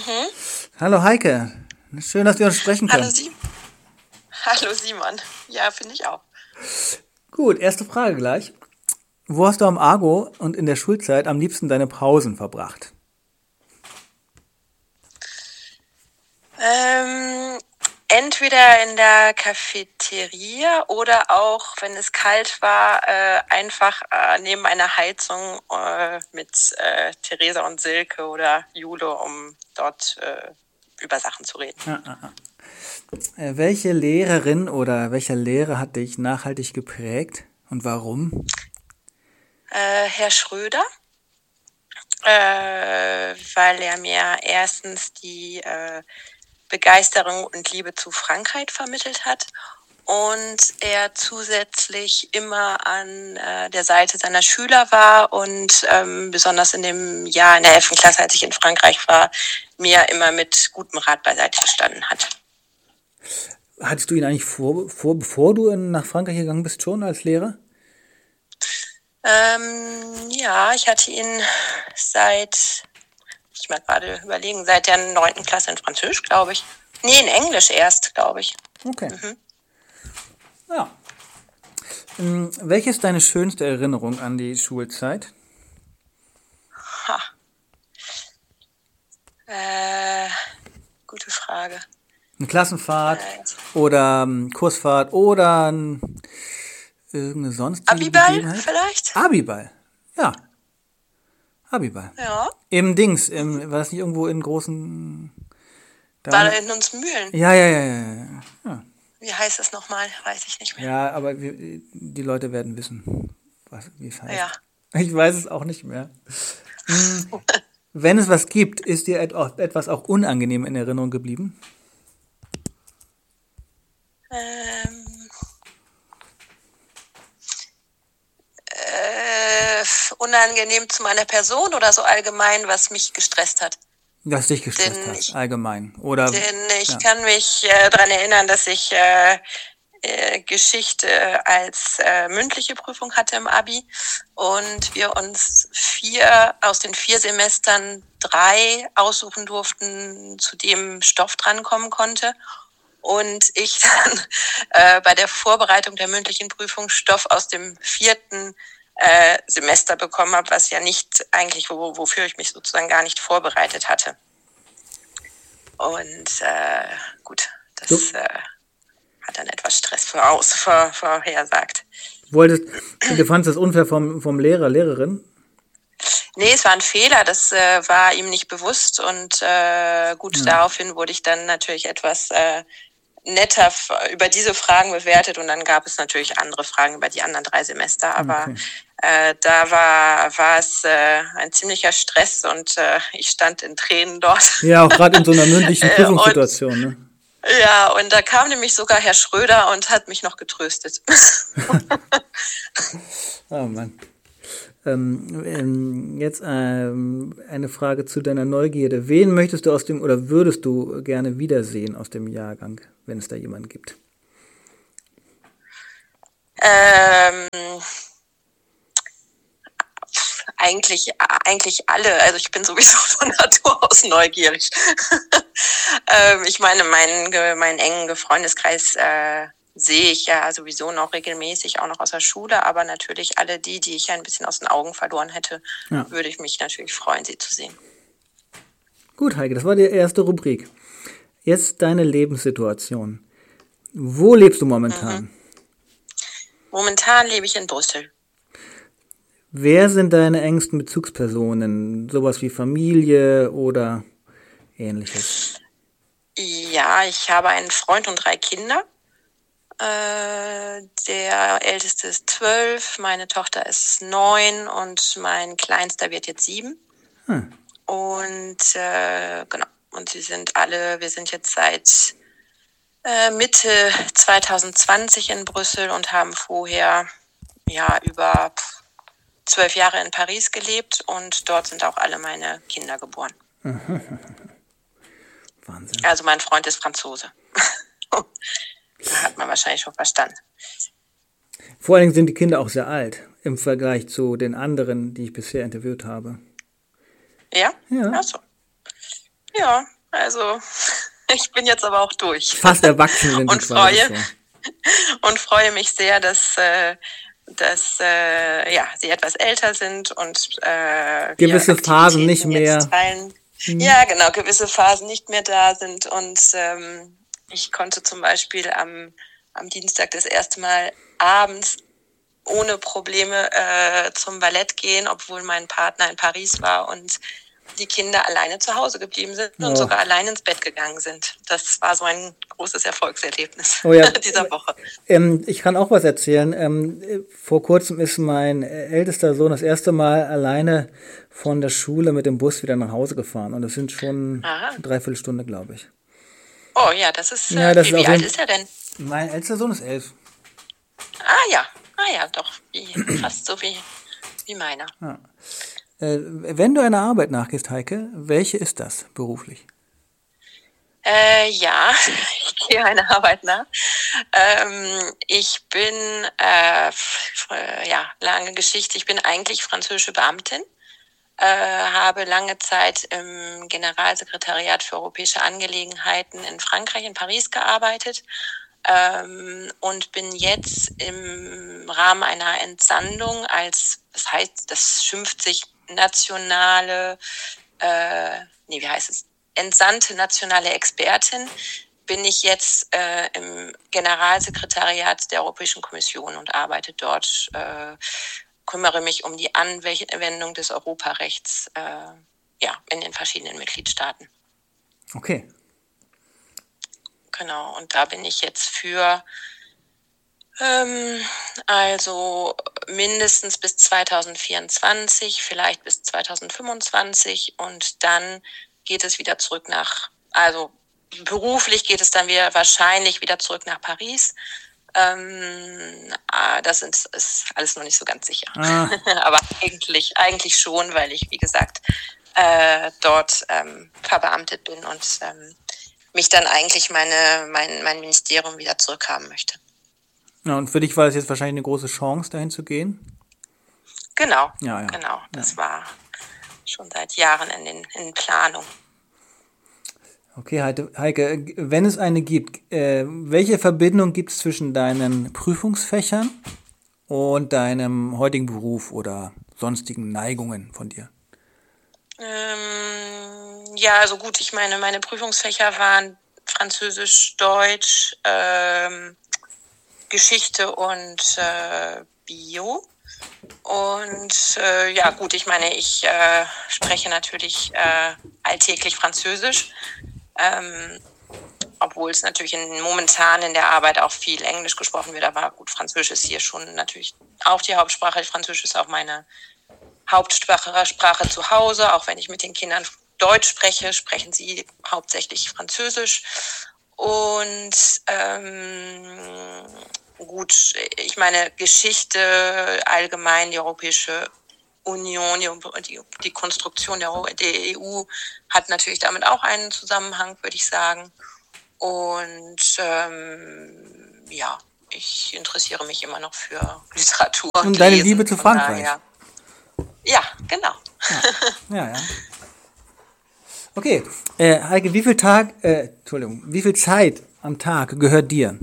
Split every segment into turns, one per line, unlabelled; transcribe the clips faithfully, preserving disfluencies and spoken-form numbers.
Mhm.
Hallo Heike, schön, dass wir uns sprechen
Hallo
können.
Simon. Hallo Simon. Ja, finde ich auch.
Gut, erste Frage gleich. Wo hast du am Argo und in der Schulzeit am liebsten deine Pausen verbracht?
Ähm, entweder in der Cafeteria oder auch, wenn es kalt war, äh, einfach äh, neben einer Heizung äh, mit äh, Theresa und Silke oder Jule, um dort äh, über Sachen zu reden.
Ah, ah, ah. Äh, welche Lehrerin oder welcher Lehrer hat dich nachhaltig geprägt und warum?
Äh, Herr Schröder, äh, weil er mir erstens die äh, Begeisterung und Liebe zu Frankreich vermittelt hat und er zusätzlich immer an äh, der Seite seiner Schüler war und ähm, besonders in dem Jahr in der elften Klasse, als ich in Frankreich war, mir immer mit gutem Rat beiseite gestanden hat.
Hattest du ihn eigentlich vor, vor bevor du in, nach Frankreich gegangen bist, schon als Lehrer?
Ähm, ja, ich hatte ihn seit, ich mal gerade überlegen, seit der neunten Klasse in Französisch, glaube ich. Nee, in Englisch erst, glaube ich.
Okay.
Mhm.
Ja. Ähm, welche ist deine schönste Erinnerung an die Schulzeit?
Ha. Äh, gute Frage.
Eine Klassenfahrt
Äh,
oder ähm, Kursfahrt oder ein, irgendeine sonstige
Abiball
Begebenheit?
vielleicht?
Abiball. Ja, Abiball.
Ja.
Im Dings, im, war das nicht irgendwo in großen... Da
War da
ne-
in uns Mühlen.
ja, ja, ja, ja, ja. Ja,
Wie heißt es nochmal? Weiß ich nicht mehr.
ja, aber wir, die Leute werden wissen, was, wie es heißt.
Ja.
Ich weiß es auch nicht mehr. Hm, wenn es was gibt, ist dir et- auch- etwas auch unangenehm in Erinnerung geblieben?
Ähm, äh, unangenehm zu meiner Person oder so allgemein, was mich gestresst hat.
Was dich gestresst
Denn
hat,
ich,
allgemein. Oder,
denn ich
ja.
kann mich äh, daran erinnern, dass ich äh, äh, Geschichte als äh, mündliche Prüfung hatte im Abi und wir uns vier aus den vier Semestern drei aussuchen durften, zu dem Stoff drankommen konnte. Und ich dann äh, bei der Vorbereitung der mündlichen Prüfung Stoff aus dem vierten äh, Semester bekommen habe, was ja nicht eigentlich, wo, wofür ich mich sozusagen gar nicht vorbereitet hatte. Und äh, gut,
Du
das äh, hat dann etwas Stress voraus, vor, vorhersagt.
wolltest, du fandest das unfair vom, vom Lehrer, Lehrerin?
Nee, es war ein Fehler, das äh, war ihm nicht bewusst und äh, gut,
Ja.
daraufhin wurde ich dann natürlich etwas äh, netter f- über diese Fragen bewertet und dann gab es natürlich andere Fragen über die anderen drei Semester, aber
Okay.
äh, da war, war es äh, ein ziemlicher Stress und äh, ich stand in Tränen dort.
Ja, auch gerade in so einer mündlichen
Äh, und
Prüfungssituation, ne?
ja, und da kam nämlich sogar Herr Schröder und hat mich noch getröstet.
Oh Mann. Ähm, ähm, jetzt ähm, eine Frage zu deiner Neugierde. Wen möchtest du aus dem oder würdest du gerne wiedersehen aus dem Jahrgang, wenn es da jemanden gibt?
ähm, eigentlich, eigentlich alle. Also ich bin sowieso von Natur aus neugierig. ähm, ich meine, meinen, meinen engen Freundeskreis äh, sehe ich ja sowieso noch regelmäßig, auch noch aus der Schule, aber natürlich alle die, die ich ein bisschen aus den Augen verloren hätte,
Ja.
würde ich mich natürlich freuen, sie zu sehen.
Gut, Heike, das war die erste Rubrik. Jetzt deine Lebenssituation. Wo lebst du momentan?
Mhm. Momentan lebe ich in Brüssel.
Wer sind deine engsten Bezugspersonen? Sowas wie Familie oder ähnliches?
Ja, ich habe einen Freund und drei Kinder. Äh, der älteste ist zwölf, meine Tochter ist neun und mein kleinster wird jetzt sieben.
Hm.
Und äh, genau, und sie sind alle, wir sind jetzt seit äh, Mitte zwanzig zwanzig in Brüssel und haben vorher ja über pff, zwölf Jahre in Paris gelebt und dort sind auch alle meine Kinder geboren.
Wahnsinn.
Also mein Freund ist Franzose. Da hat man wahrscheinlich schon verstanden.
Vor allen Dingen sind die Kinder auch sehr alt im Vergleich zu den anderen, die ich bisher interviewt habe.
Ja?
Ja.
Ach so. Ja, also ich bin jetzt aber auch durch.
Fast erwachsen sind die
und
quasi
freue
schon.
und freue mich sehr, dass, äh, dass äh, ja, sie etwas älter sind und äh, wir
Gewisse Phasen
Aktivitäten
nicht mehr.
jetzt teilen.
Hm.
Ja, genau, gewisse Phasen nicht mehr da sind und ähm, ich konnte zum Beispiel am, am Dienstag das erste Mal abends ohne Probleme äh, zum Ballett gehen, obwohl mein Partner in Paris war und die Kinder alleine zu Hause geblieben sind und
Oh.
sogar allein ins Bett gegangen sind. Das war so ein großes Erfolgserlebnis
Oh ja.
dieser Woche.
Ähm, ich kann auch was erzählen. Ähm, vor kurzem ist mein ältester Sohn das erste Mal alleine von der Schule mit dem Bus wieder nach Hause gefahren. Und das sind schon
Aha.
eine Dreiviertelstunde, glaube ich.
Oh ja, das ist,
Ja,
äh,
das
wie,
ist
wie
auf
alt
jeden-
ist er denn?
Mein ältester Sohn ist elf.
Ah ja, ah ja, doch, wie, fast so wie, wie meiner.
Ja. Äh, wenn du einer Arbeit nachgehst, Heike, welche ist das beruflich?
Äh, ja, ich gehe einer Arbeit nach. Ähm, ich bin, äh, f- f- ja, lange Geschichte, ich bin eigentlich französische Beamtin, äh, habe lange Zeit im Generalsekretariat für europäische Angelegenheiten in Frankreich, in Paris gearbeitet ähm, und bin jetzt im Rahmen einer Entsandung als, das heißt, das schimpft sich nationale, äh, nee, wie heißt es? Entsandte nationale Expertin, bin ich jetzt äh, im Generalsekretariat der Europäischen Kommission und arbeite dort, äh, kümmere mich um die Anwendung des Europarechts äh, ja, in den verschiedenen Mitgliedstaaten.
Okay.
Genau, und da bin ich jetzt für ähm, also mindestens bis zweitausendvierundzwanzig, vielleicht bis zweitausendfünfundzwanzig und dann geht es wieder zurück nach, also beruflich geht es dann wieder wahrscheinlich wieder zurück nach Paris. Ähm, das ist, ist alles noch nicht so ganz sicher.
Ah.
Aber eigentlich, eigentlich schon, weil ich, wie gesagt, äh, dort ähm, verbeamtet bin und ähm, mich dann eigentlich meine, mein, mein Ministerium wieder zurückhaben möchte.
Ja, und für dich war es jetzt wahrscheinlich eine große Chance, dahin zu gehen?
Genau,
Ja, ja.
genau. Das
Ja.
war schon seit Jahren in, den, in Planung.
Okay, Heike, wenn es eine gibt, äh, welche Verbindung gibt es zwischen deinen Prüfungsfächern und deinem heutigen Beruf oder sonstigen Neigungen von dir?
Ähm, ja, also gut, ich meine, meine Prüfungsfächer waren Französisch, Deutsch, ähm, Geschichte und äh, Bio. Und äh, ja, gut, ich meine, ich äh, spreche natürlich äh, alltäglich Französisch, ähm, obwohl es natürlich in, momentan in der Arbeit auch viel Englisch gesprochen wird, aber gut, Französisch ist hier schon natürlich auch die Hauptsprache. Französisch ist auch meine Hauptsprache Sprache zu Hause, auch wenn ich mit den Kindern Deutsch spreche, sprechen sie hauptsächlich Französisch. Und ähm, gut, ich meine, Geschichte allgemein, die Europäische Union, die, die Konstruktion der, der E U hat natürlich damit auch einen Zusammenhang, würde ich sagen. Und ähm, ja, ich interessiere mich immer noch für Literatur und,
Und deine
Lesen,
Liebe zu
von
Frankreich.
daher. Ja, genau.
Ja, ja. ja. Okay, äh, Heike, wie viel Tag, äh, Entschuldigung, wie viel Zeit am Tag gehört dir?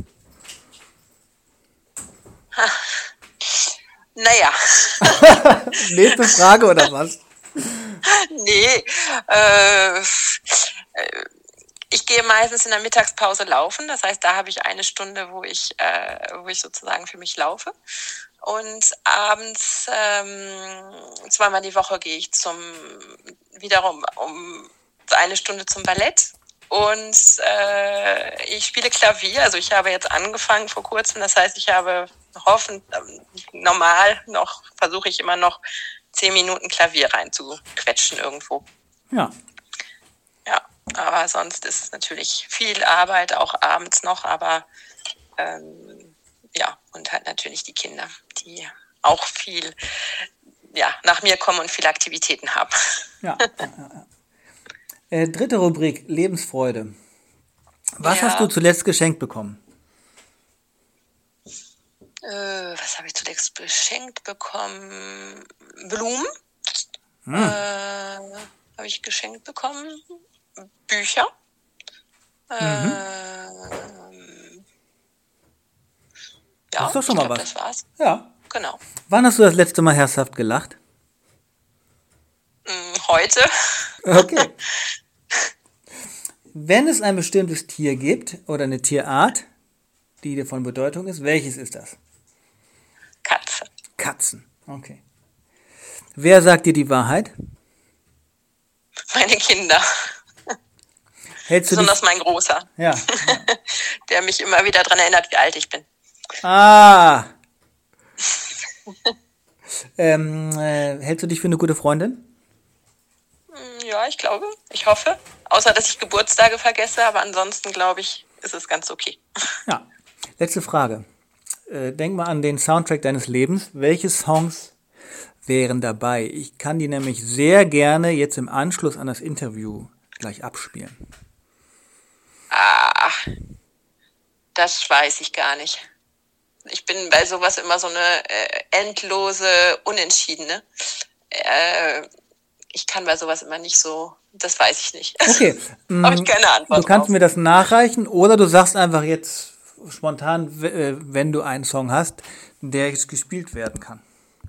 Naja.
Nächste Frage oder was?
Nee, äh, ich gehe meistens in der Mittagspause laufen. Das heißt, da habe ich eine Stunde, wo ich, äh, wo ich sozusagen für mich laufe. Und abends ähm, zweimal die Woche gehe ich zum wiederum um eine Stunde zum Ballett. Und äh, ich spiele Klavier. Also ich habe jetzt angefangen vor kurzem. Das heißt, ich habe hoffen, normal noch, versuche ich immer noch zehn Minuten Klavier reinzuquetschen irgendwo.
Ja.
Ja, aber sonst ist es natürlich viel Arbeit, auch abends noch, aber ähm, ja, und halt natürlich die Kinder, die auch viel ja, nach mir kommen und viele Aktivitäten haben.
Ja. ja, ja. Äh, dritte Rubrik, Lebensfreude. Was
Ja.
hast du zuletzt geschenkt bekommen?
Äh, was habe ich zuletzt geschenkt bekommen? Blumen. Hm. Äh, habe ich geschenkt bekommen. Bücher.
Mhm.
Ähm,
Das
ja,
ist doch schon
ich
mal
glaube,
was.
das war's.
Ja.
Genau.
Wann hast du das letzte Mal herzhaft gelacht?
Mm, Heute.
Okay. Wenn es ein bestimmtes Tier gibt oder eine Tierart, die dir von Bedeutung ist, welches ist das?
Katze.
Katzen. Okay. Wer sagt dir die Wahrheit?
Meine Kinder.
Hältst du dich...
Besonders mein Großer,
Ja. ja.
der mich immer wieder daran erinnert, wie alt ich bin.
Ah. ähm, äh, hältst du dich für eine gute Freundin?
Mm, Ja, ich glaube. Ich hoffe. Außer, dass ich Geburtstage vergesse, aber ansonsten, glaube ich, ist es ganz okay.
Ja. Letzte Frage. Äh, denk mal an den Soundtrack deines Lebens. Welche Songs wären dabei? Ich kann die nämlich sehr gerne jetzt im Anschluss an das Interview gleich abspielen.
Ah, das weiß ich gar nicht. Ich bin bei sowas immer so eine äh, endlose Unentschiedene. Äh, ich kann bei sowas immer nicht so, das weiß ich nicht.
Okay.
Habe ich keine Antwort
Du kannst
drauf.
mir das nachreichen oder du sagst einfach jetzt spontan, w- äh, wenn du einen Song hast, der jetzt gespielt werden kann.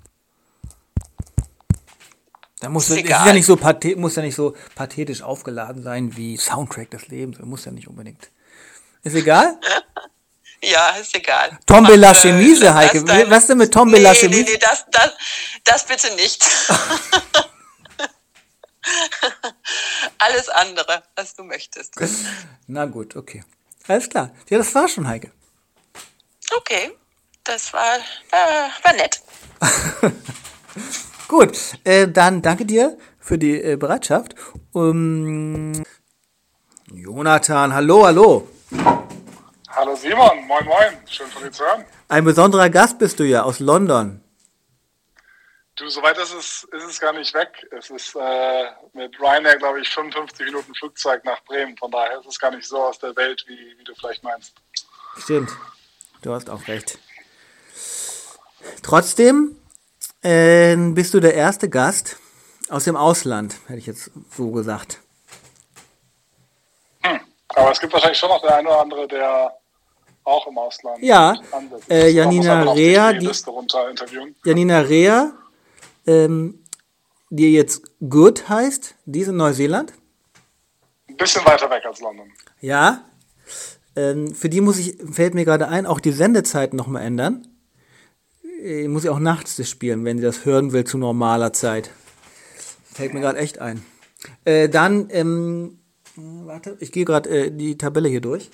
Da muss
Ist
es ist
egal.
ja nicht so pathe- muss ja nicht so pathetisch aufgeladen sein wie Soundtrack des Lebens. Muss ja nicht unbedingt. Ist egal?
Ja, ist egal.
Tombela
Mach, äh,
Chemise,
lass
Heike.
dein-
Was denn mit Tombela
Nee, nee,
Chemise?
nee, das, das, das bitte nicht. Alles andere, was du möchtest.
Na gut, okay. Alles klar. Ja, das war schon, Heike.
Okay, das war, äh, war nett.
Gut, äh, dann danke dir für die äh, Bereitschaft. Um, Jonathan, hallo, hallo.
Hallo Simon, moin moin, schön von dir zu hören.
Ein besonderer Gast bist du ja aus London.
Du, soweit ist es, ist es gar nicht weg. Es ist äh, mit Ryanair, glaube ich, fünfundfünfzig Minuten Flugzeug nach Bremen. Von daher ist es gar nicht so aus der Welt, wie, wie du vielleicht meinst.
Stimmt, du hast auch recht. Trotzdem äh, bist du der erste Gast aus dem Ausland, hätte ich jetzt so gesagt.
Hm. Aber es gibt wahrscheinlich schon noch der eine oder andere, der auch im Ausland
Ja,
ansässig
äh,
ist. Man muss
Janina
einfach noch
Rea,
die
die-
Liste runter interviewen.
Janina Rea, ähm, die jetzt Good heißt, die ist in Neuseeland.
Ein bisschen weiter weg als London.
Ja, ähm, für die muss ich, fällt mir gerade ein, auch die Sendezeiten nochmal ändern. Äh, muss ich auch nachts das spielen, wenn sie das hören will zu normaler Zeit. Fällt mir gerade echt ein. Äh, dann, ähm, warte, ich gehe gerade äh, die Tabelle hier durch.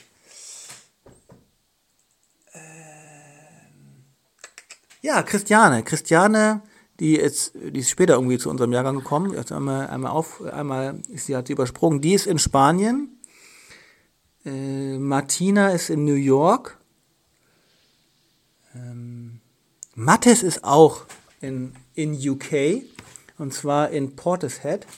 Ähm, ja, Christiane. Christiane, die ist, die ist später irgendwie zu unserem Jahrgang gekommen. Jetzt einmal, einmal auf, einmal ist sie, hat sie übersprungen. Die ist in Spanien. Äh, Martina ist in New York. Ähm, Mattes ist auch in, in U K. Und zwar in Portishead.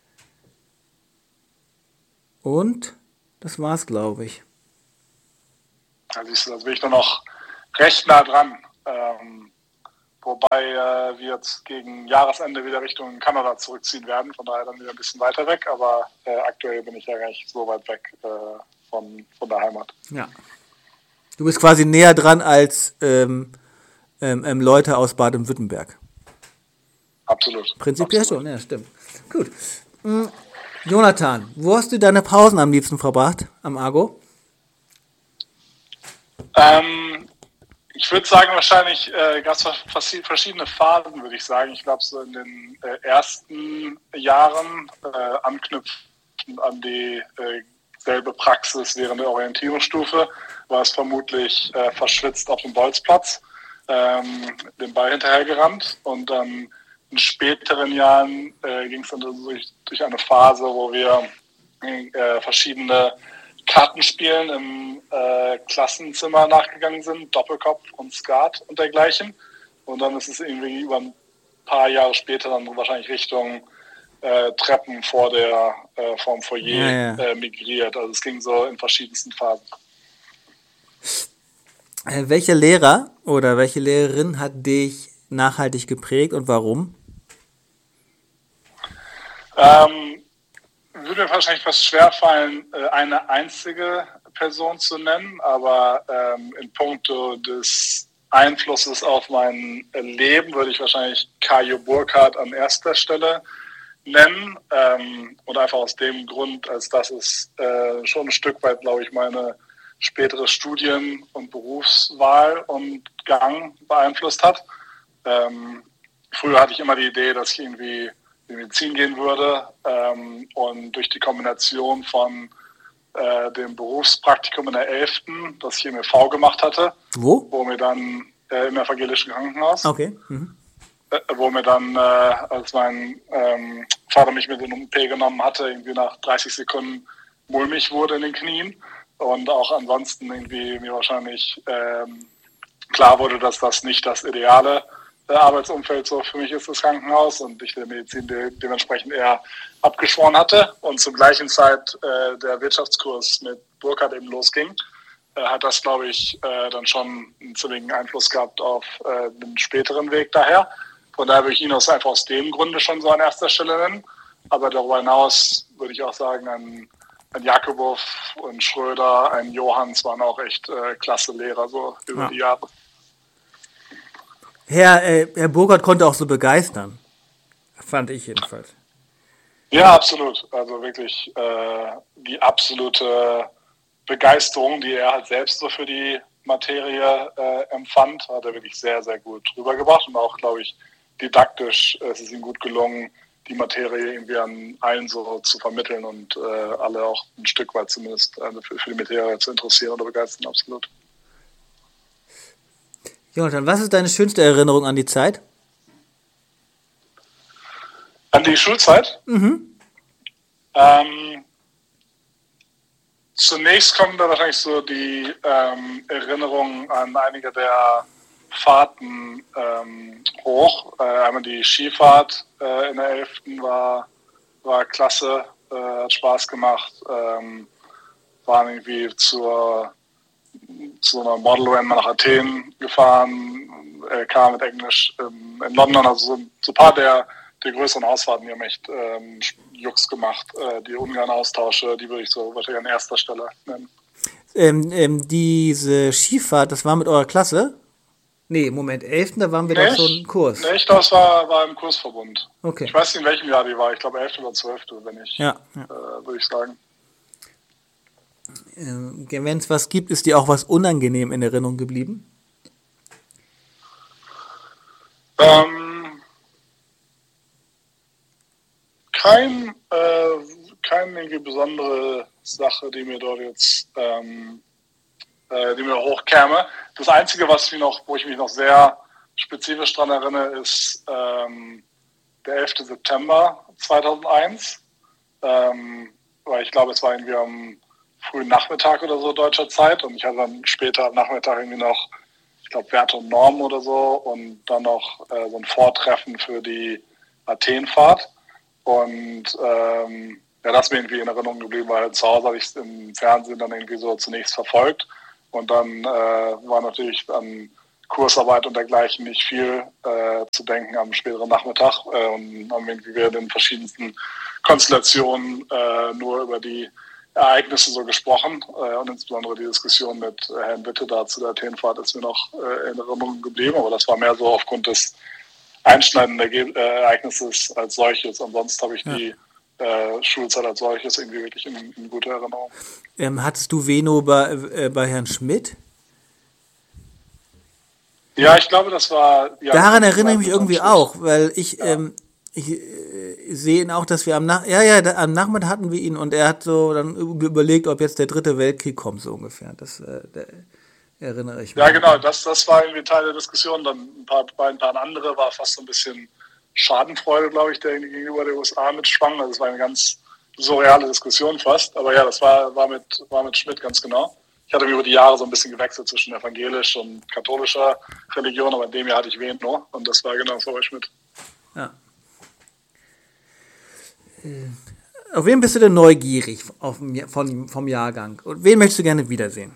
Und das war's, glaube ich.
Da siehst du, da bin ich nur noch recht nah dran. Ähm, wobei äh, wir jetzt gegen Jahresende wieder Richtung Kanada zurückziehen werden. Von daher dann wieder ein bisschen weiter weg. Aber äh, aktuell bin ich ja gar nicht so weit weg äh, von, von der Heimat.
Ja. Du bist quasi näher dran als ähm, ähm, ähm, Leute aus Baden-Württemberg.
Absolut.
Prinzipiell
Absolut.
schon, ja, stimmt. Gut. Hm, Jonathan, wo hast du deine Pausen am liebsten verbracht? Am Argo?
Ähm, ich würde sagen, wahrscheinlich äh, gab es verschiedene Phasen, würde ich sagen. Ich glaube, so in den äh, ersten Jahren äh, anknüpfend an die äh, selbe Praxis während der Orientierungsstufe, war es vermutlich äh, verschwitzt auf dem Bolzplatz, ähm, den Ball hinterhergerannt, und dann in späteren Jahren äh, ging es dann durch, durch eine Phase, wo wir äh, verschiedene Kartenspielen im äh, Klassenzimmer nachgegangen sind, Doppelkopf und Skat und dergleichen. Und dann ist es irgendwie über ein paar Jahre später dann wahrscheinlich Richtung äh, Treppen vor der äh, vorm Foyer
Ja, ja.
Äh, migriert. Also es ging so in verschiedensten Phasen.
Äh, welcher Lehrer oder welche Lehrerin hat dich nachhaltig geprägt und warum?
Ähm, würde mir wahrscheinlich fast schwerfallen, eine einzige Person zu nennen, aber ähm, in puncto des Einflusses auf mein Leben würde ich wahrscheinlich Kajo Burkhardt an erster Stelle nennen. Ähm, und einfach aus dem Grund, als dass es äh, schon ein Stück weit, glaube ich, meine spätere Studien- und Berufswahl und Gang beeinflusst hat. Ähm, früher hatte ich immer die Idee, dass ich irgendwie in Medizin gehen würde. Ähm, und durch die Kombination von äh, dem Berufspraktikum in der elften, das ich im E V gemacht hatte,
Wo?
wo mir dann äh, im evangelischen Krankenhaus,
Okay. Mhm.
äh, wo mir dann, äh, als mein ähm, Vater mich mit in den O P genommen hatte, irgendwie nach dreißig Sekunden mulmig wurde in den Knien und auch ansonsten irgendwie mir wahrscheinlich ähm, klar wurde, dass das nicht das ideale äh, Arbeitsumfeld so für mich ist, das Krankenhaus, und ich der Medizin de- dementsprechend eher abgeschworen hatte und zur gleichen Zeit äh, der Wirtschaftskurs mit Burkhardt eben losging, äh, hat das, glaube ich, äh, dann schon einen ziemlichen Einfluss gehabt auf äh, den späteren Weg daher. Von daher würde ich ihn aus, einfach aus dem Grunde schon so an erster Stelle nennen. Aber darüber hinaus würde ich auch sagen, ein, ein Jakubow, ein Schröder, ein Johanns waren auch echt äh, klasse Lehrer so über
Ja.
die Jahre.
Herr, äh, Herr Burkhardt konnte auch so begeistern. Fand ich jedenfalls.
Ja, absolut. Also wirklich äh, die absolute Begeisterung, die er halt selbst so für die Materie äh, empfand, hat er wirklich sehr, sehr gut rübergebracht und auch, glaube ich, didaktisch äh, es ist ihm gut gelungen, die Materie irgendwie an allen so zu vermitteln und äh, alle auch ein Stück weit zumindest äh, für, für die Materie zu interessieren oder begeistern, absolut.
Jonathan, was ist deine schönste Erinnerung an die Zeit?
An die Schulzeit?
Mhm.
Ähm, zunächst kommen da wahrscheinlich so die ähm, Erinnerungen an einige der Fahrten ähm, hoch. Äh, einmal die Skifahrt äh, in der elften war, war klasse, äh, hat Spaß gemacht. Ähm, waren irgendwie zur, zu einer Model-Run nach Athen gefahren, L K mit Englisch ähm, in London. Also so, so ein paar der, der größeren Ausfahrten, die haben echt ähm, Jux gemacht. Äh, die Ungarn-Austausche, die würde ich so wahrscheinlich an erster Stelle nennen.
Ähm, ähm, diese Skifahrt, das war mit eurer Klasse? Nee, Moment, elften da waren wir doch so einen Kurs.
Nee, ich glaube, es war, war im Kursverbund.
Okay.
Ich weiß nicht, in welchem Jahr die war. Ich glaube, elfte oder zwölfte, wenn ich,
Ja, ja.
äh, würde ich sagen.
Ähm, wenn es was gibt, ist dir auch was unangenehm in Erinnerung geblieben?
Ähm, kein, äh, keine irgendwie besondere Sache, die mir dort jetzt, ähm, äh, die mir hochkäme. Das Einzige, was mich noch, wo ich mich noch sehr spezifisch dran erinnere, ist ähm, der elfte September zweitausendeins. Ähm, weil ich glaube, es war irgendwie am frühen Nachmittag oder so deutscher Zeit und ich hatte dann später am Nachmittag irgendwie noch, ich glaube, Werte und Normen oder so und dann noch äh, so ein Vortreffen für die Athenfahrt. Und ähm, ja, das ist mir irgendwie in Erinnerung geblieben, weil zu Hause habe ich es im Fernsehen dann irgendwie so zunächst verfolgt und dann äh, war natürlich an Kursarbeit und dergleichen nicht viel äh, zu denken am späteren Nachmittag äh, und haben irgendwie während den verschiedensten Konstellationen äh, nur über die Ereignisse so gesprochen äh, und insbesondere die Diskussion mit äh, Herrn Witte da zu der Athenfahrt ist mir noch äh, in Erinnerung geblieben, aber das war mehr so aufgrund des einschneidenden Erge- äh, Ereignisses als solches. Ansonsten habe ich
Ja.
die äh, Schulzeit als solches irgendwie wirklich in, in guter Erinnerung.
Ähm, hattest du Veno bei, äh, bei Herrn Schmidt?
Ja, ich glaube, das war... Ja,
Daran erinnere ich mich irgendwie
Schluss.
auch, weil ich,
Ja.
ähm, ich äh, sehe ihn auch, dass wir am Nach ja, ja, da, am Nachmittag hatten wir ihn und er hat so dann üb- überlegt, ob jetzt der dritte Weltkrieg kommt, so ungefähr. Das äh, der, erinnere ich mich.
Ja, genau, das, das war irgendwie Teil der Diskussion. Dann ein paar, bei ein paar andere war fast so ein bisschen Schadenfreude, glaube ich, der irgendwie gegenüber der U S A mitschwang. Also es war eine ganz surreale Diskussion fast. Aber ja, das war, war, mit, war mit Schmidt ganz genau. Ich hatte mich über die Jahre so ein bisschen gewechselt zwischen evangelisch und katholischer Religion, aber in dem Jahr hatte ich Veno und das war genau so bei Schmidt.
Ja. Äh, auf wen bist du denn neugierig auf, dem Jahr- von, vom Jahrgang? Und wen möchtest du gerne wiedersehen?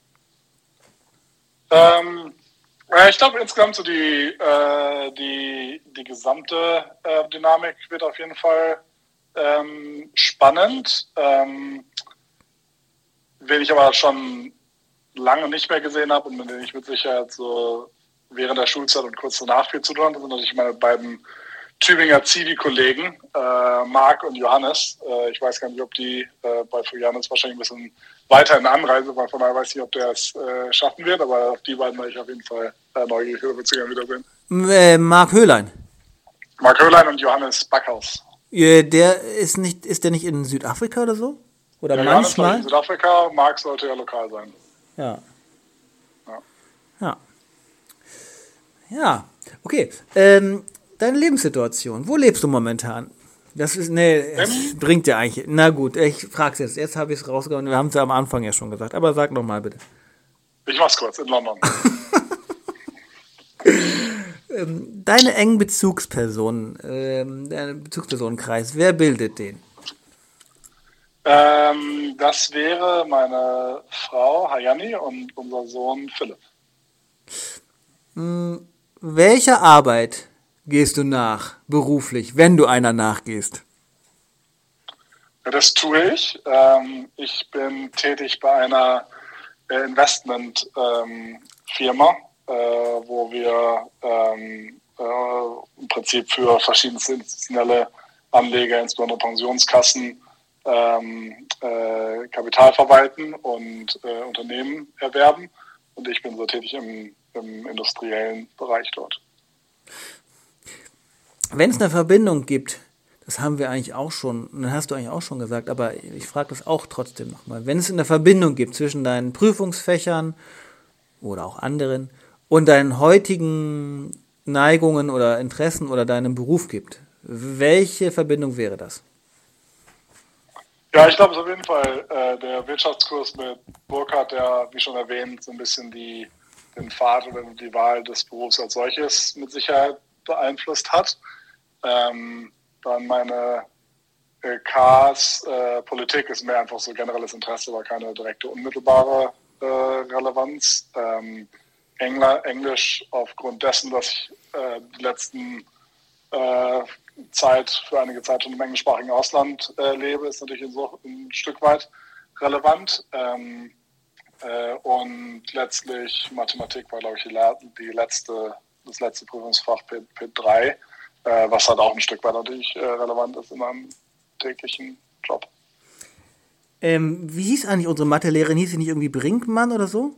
Ähm, ja, ich glaube insgesamt so die, äh, die, die gesamte äh, Dynamik wird auf jeden Fall ähm, spannend. Ähm, wen ich aber schon lange nicht mehr gesehen habe und mit denen ich mit Sicherheit so während der Schulzeit und kurz danach viel zu tun hatte, sind natürlich meine beiden Tübinger Zivi-Kollegen, äh, Marc und Johannes. Äh, ich weiß gar nicht, ob die äh, bei Johannes wahrscheinlich ein bisschen weiter in der Anreise, weil von daher weiß ich nicht, ob der es äh, schaffen wird, aber auf die beiden war ich auf jeden Fall äh, neugierig, oder wird sie gerne wiedersehen.
Äh, Marc Höhlein.
Marc Höhlein und Johannes Backhaus.
Äh, der ist nicht, ist der nicht in Südafrika oder so? Oder
ja,
manchmal?
Johannes in Südafrika, Marc sollte ja lokal sein.
Ja.
Ja.
Ja. Ja, okay. Ähm, deine Lebenssituation, wo lebst du momentan? Das ist, nee, es ähm? bringt ja eigentlich, na gut, ich frag's jetzt, jetzt habe ich es rausgehauen, wir haben es ja am Anfang ja schon gesagt, aber sag nochmal bitte.
Ich mach's kurz, in London.
ähm, deine engen Bezugspersonen, ähm, dein Bezugspersonenkreis, wer bildet den?
Ähm, das wäre meine Frau Hayani und unser Sohn Philipp.
Hm, welcher Arbeit gehst du nach, beruflich, wenn du einer nachgehst?
Ja, das tue ich. Ähm, ich bin tätig bei einer äh, Investmentfirma, ähm, äh, wo wir ähm, äh, im Prinzip für verschiedenste institutionelle Anleger, insbesondere Pensionskassen, ähm, äh, Kapital verwalten und äh, Unternehmen erwerben. Und ich bin so tätig im, im industriellen Bereich dort.
Wenn es eine Verbindung gibt, das haben wir eigentlich auch schon, das hast du eigentlich auch schon gesagt, aber ich frage das auch trotzdem nochmal. Wenn es eine Verbindung gibt zwischen deinen Prüfungsfächern oder auch anderen und deinen heutigen Neigungen oder Interessen oder deinem Beruf gibt, welche Verbindung wäre das?
Ja, ich glaube, es ist auf jeden Fall äh, der Wirtschaftskurs mit Burkhardt, der, wie schon erwähnt, so ein bisschen die, den Pfad oder die Wahl des Berufs als solches mit Sicherheit beeinflusst hat. Ähm, dann meine äh, Ks, äh, Politik ist mehr einfach so generelles Interesse, aber keine direkte, unmittelbare äh, Relevanz. Ähm, Engl- Englisch aufgrund dessen, dass ich äh, die letzten äh, Zeit für einige Zeit schon im englischsprachigen Ausland äh, lebe, ist natürlich so ein Stück weit relevant. Ähm, äh, und letztlich Mathematik war, glaube ich, die, die letzte, das letzte Prüfungsfach P drei, äh, was halt auch ein Stück weit natürlich äh, relevant ist in meinem täglichen Job.
Ähm, wie hieß eigentlich unsere Mathelehrerin? Hieß sie nicht irgendwie Brinkmann oder so?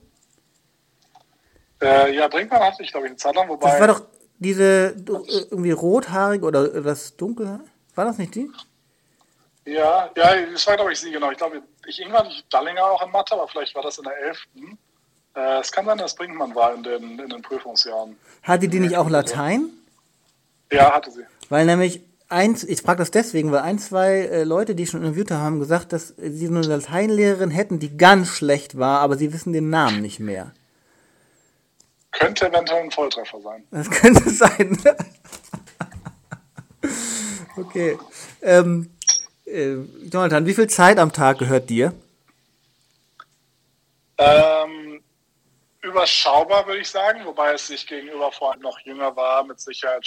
Äh, ja, Brinkmann hatte ich, glaube ich, eine Zeit lang, wobei...
Das war doch diese irgendwie rothaarig oder etwas dunkel. War das nicht die?
Ja, ja, das war, glaube ich, sie, genau. Ich glaube, ich irgendwann hatte ich Dallinger auch in Mathe, aber vielleicht war das in der elften. Äh, es kann sein, dass Brinkmann war in den, in den Prüfungsjahren.
Hatte die nicht auch Latein?
Ja, hatte sie.
Weil nämlich, eins, ich frage das deswegen, weil ein, zwei äh, Leute, die ich schon interviewt habe, haben gesagt, dass sie eine Lateinlehrerin hätten, die ganz schlecht war, aber sie wissen den Namen nicht mehr.
Könnte eventuell ein Volltreffer sein.
Das könnte sein. Okay. Ähm, äh, Jonathan, wie viel Zeit am Tag gehört dir?
Ähm, überschaubar, würde ich sagen, wobei es sich gegenüber vor allem noch jünger war, mit Sicherheit